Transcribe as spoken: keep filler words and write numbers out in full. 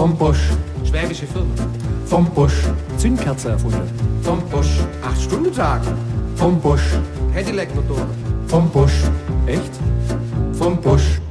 Vom Bosch. Schwäbische Firma. Vom Bosch. Zündkerze erfunden. Vom Bosch. Acht-Stunden-Tag. Vom Bosch. Cadillac-Motoren. Vom Bosch. Echt? Vom Bosch.